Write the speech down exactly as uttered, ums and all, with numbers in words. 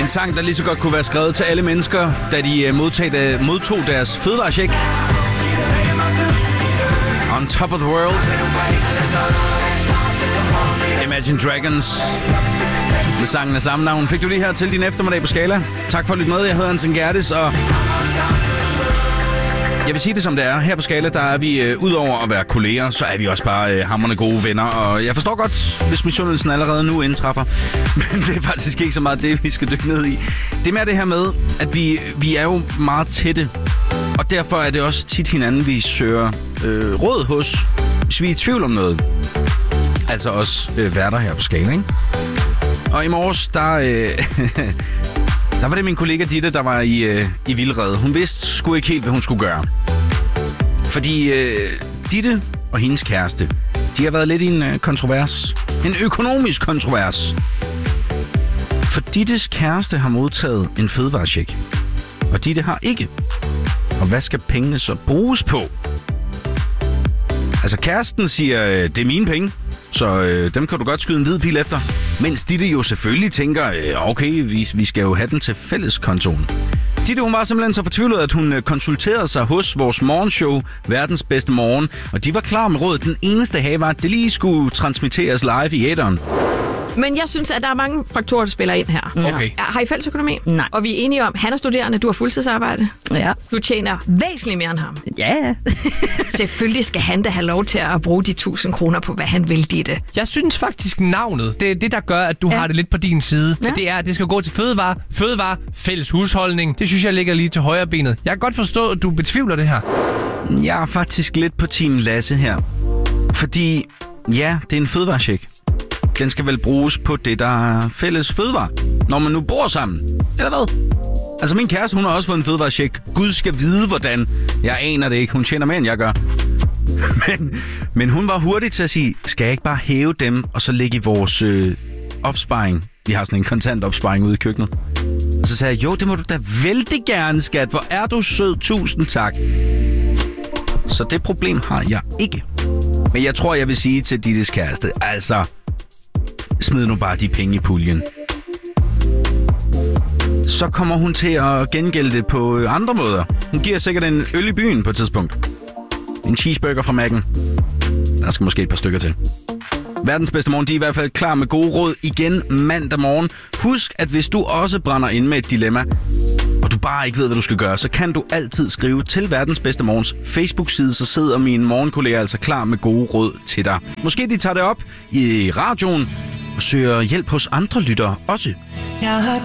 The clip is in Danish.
En sang, der lige så godt kunne være skrevet til alle mennesker, da de modtog, modtog deres fødevarecheck. On Top of the World. Imagine Dragons. Med sangen af samme navn. Fik du lige her til din eftermiddag på Skala. Tak for at lytte med. Jeg hedder Hansen Gertis, og jeg vil sige det som det er. Her på Skala, der er vi øh, udover at være kolleger, så er vi også bare øh, hamrende gode venner. Og jeg forstår godt, hvis missundelsen allerede nu indtræffer. Men det er faktisk ikke så meget det, vi skal dykke ned i. Det er mere det her med, at vi, vi er jo meget tætte. Og derfor er det også tit hinanden, vi søger øh, råd hos, hvis vi er i tvivl om noget. Altså også øh, værter her på Skala, ikke? Og i morges, der, øh, der var det min kollega Ditte, der var i, øh, i Vildrede. Hun vidste sgu ikke helt, hvad hun skulle gøre. Fordi øh, Ditte og hendes kæreste, de har været lidt i en øh, kontrovers. En økonomisk kontrovers. For Dittes kæreste har modtaget en fødevarecheck, og Ditte har ikke. Og hvad skal pengene så bruges på? Altså kæresten siger, øh, det er mine penge, så øh, dem kan du godt skyde en hvid pil efter. Mens Ditte jo selvfølgelig tænker, øh, okay, vi, vi skal jo have den til fælleskontoen. Ditte, hun var simpelthen så fortvivlet, at hun øh, konsulterede sig hos vores morgenshow, Verdens Bedste Morgen. Og de var klar med rådet. Den eneste have var, at det lige skulle transmitteres live i æteren. Men jeg synes, at der er mange faktorer, der spiller ind her. Okay. Har I fælles økonomi? Nej. Og vi er enige om, han er studerende, du har fuldtidsarbejde. Ja. Du tjener væsentligt mere end ham. Ja. Selvfølgelig skal han da have lov til at bruge de tusind kroner på, hvad han vil, Ditte. Jeg synes faktisk, navnet, det er det, der gør, at du ja. har det lidt på din side. Ja. Det er, at det skal gå til fødevare, fødevare, fælles husholdning. Det synes jeg ligger lige til højre benet. Jeg kan godt forstå, at du betvivler det her. Jeg er faktisk lidt på team Lasse her. Fordi, ja, det er en fødevarecheck. Den skal vel bruges på det, der er fælles fødevare, når man nu bor sammen. Eller hvad? Altså min kæreste, hun har også fået en fødevarecheck. Gud skal vide, hvordan. Jeg aner det ikke. Hun tjener mere, end jeg gør. Men, men hun var hurtig til at sige, skal jeg ikke bare hæve dem, og så lægge i vores øh, opsparing. Vi har sådan en kontant opsparing ude i køkkenet. Og så sagde jeg, jo, det må du da vældig gerne, skat. Hvor er du sød. Tusind tak. Så det problem har jeg ikke. Men jeg tror, jeg vil sige til Dittes kæreste, altså, smid nu bare de penge i puljen. Så kommer hun til at gengælde det på andre måder. Hun giver sikkert en øl i byen på et tidspunkt. En cheeseburger fra Mac'en. Der skal måske et par stykker til. Verdens Bedste Morgen, de er i hvert fald klar med gode råd igen mandag morgen. Husk, at hvis du også brænder ind med et dilemma, og du bare ikke ved, hvad du skal gøre, så kan du altid skrive til Verdens Bedste Morgens Facebook-side, så sidder mine morgenkolleger altså klar med gode råd til dig. Måske de tager det op i radioen og søger hjælp hos andre lyttere også.